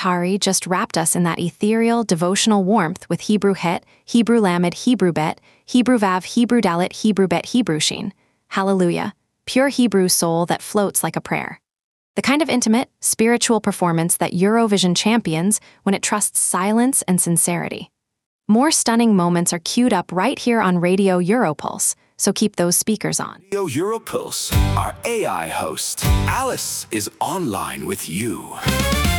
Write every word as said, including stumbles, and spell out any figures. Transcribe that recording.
Hari just wrapped us in that ethereal, devotional warmth with Hebrew Het, Hebrew Lamed, Hebrew Bet, Hebrew Vav, Hebrew Dalet, Hebrew Bet, Hebrew Shin. Hallelujah. Pure Hebrew soul that floats like a prayer. The kind of intimate, spiritual performance that Eurovision champions when it trusts silence and sincerity. More stunning moments are queued up right here on Radio Europulse, so keep those speakers on. Radio Europulse, our A I host, Alice, is online with you.